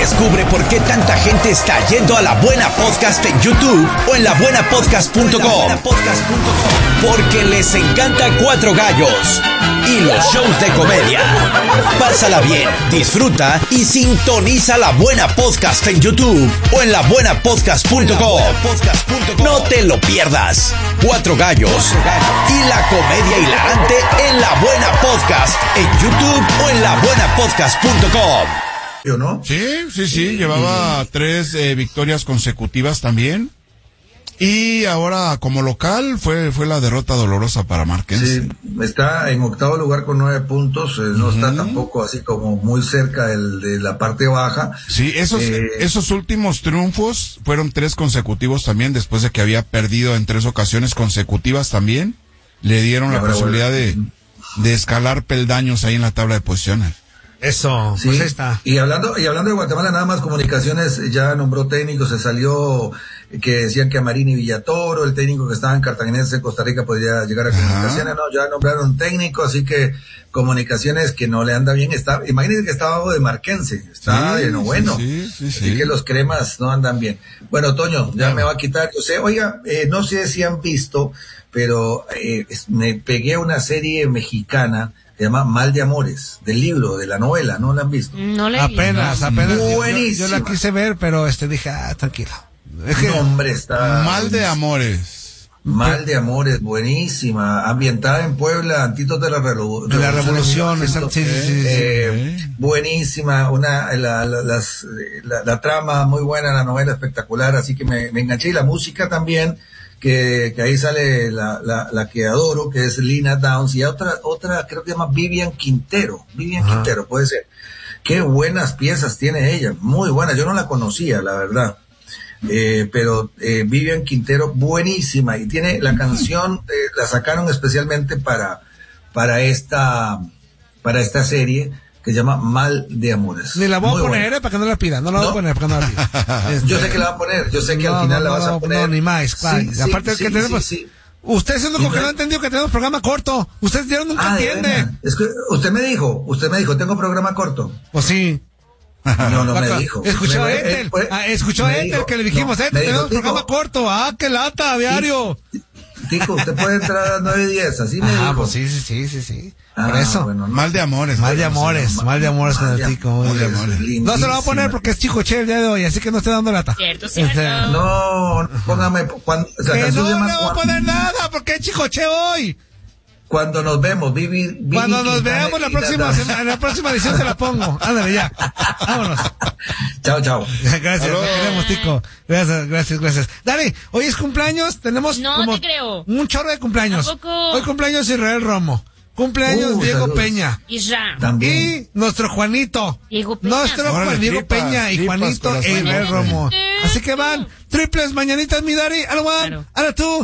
Descubre por qué tanta gente está yendo a La Buena Podcast en YouTube o en labuenapodcast.com. Porque les encanta Cuatro Gallos y los shows de comedia. Pásala bien, disfruta y sintoniza La Buena Podcast en YouTube o en labuenapodcast.com. No te lo pierdas. Cuatro Gallos y la comedia hilarante en La Buena Podcast en YouTube o en labuenapodcast.com. ¿Yo no? Sí, llevaba 3 victorias consecutivas también. Y ahora, como local, fue la derrota dolorosa para Marquense. Sí, está en octavo lugar con 9 puntos, no está tampoco así como muy cerca de la parte baja. Sí, esos últimos triunfos fueron 3 consecutivos también, después de que había perdido en 3 ocasiones consecutivas también. Le dieron la posibilidad de escalar peldaños ahí en la tabla de posiciones. Eso, sí, pues ahí está. Y hablando de Guatemala, nada más Comunicaciones ya nombró técnico, se salió que decían que Amarini Villatoro, el técnico que estaba en Cartaginense, Costa Rica, podría llegar a Comunicaciones. No, ya nombraron técnico, así que Comunicaciones que no le anda bien, imagínense que está abajo de Marquense, está de noveno, así que los cremas no andan bien. Bueno, Toño, ya me va a quitar, no sé si han visto, pero me pegué a una serie mexicana, se llama Mal de Amores, del libro, de la novela, ¿no la han visto? No la he visto. Apenas. Buenísima. Yo la quise ver, pero dije, tranquilo. No, hombre, está... Mal de Amores. Mal de Amores, buenísima, ambientada en Puebla, antitos de la revolución. Buenísima, la trama muy buena, la novela espectacular, así que me enganché, y la música también, que ahí sale la que adoro, que es Lina Downs, y otra creo que se llama Vivian Quintero, puede ser. Qué buenas piezas tiene ella, muy buenas, yo no la conocía, la verdad. Pero Vivian Quintero, buenísima, y tiene la canción, la sacaron especialmente para esta serie, que se llama Mal de Amores. Ni la voy a poner, para que no la pidan, no la voy a poner, para que no la pidan. Yo sé que la va a poner, yo sé que al final la vas a poner. No, ni más, claro. Sí, aparte que tenemos... Usted es lo que no ha entendido, que tenemos programa corto. Usted ya nunca entiende. Es que usted me dijo, tengo programa corto. Pues sí. No me dijo. Escuchó a Ethel, que le dijimos, tenemos programa corto. Qué lata, diario. Tico, usted puede entrar a las 9:10, así me dijo. Pues sí. Por eso. Bueno, Mal de Amores. Mal de Amores con el Tico. No se lo va a poner porque es Chicoche el día de hoy, así que no esté dando lata. Cierto. No, póngame, que no le voy a poner nada porque es Chicoche hoy. Cuando nos vemos, cuando nos veamos en la próxima edición se la pongo. Ándale ya. Vámonos. Chao. Gracias, te queremos, Tico. Gracias. Dani, hoy es cumpleaños, tenemos te creo. Un chorro de cumpleaños. ¿Tampoco? Hoy cumpleaños Israel Romo. Cumpleaños Diego saludos. Peña. Isra. También. Y nuestro Juanito. Diego Peña. Órale, Diego Peña y Juanito e Israel Romo. Así que van triples mañanitas, mi Dari. A lo van. Claro. Ahora tú.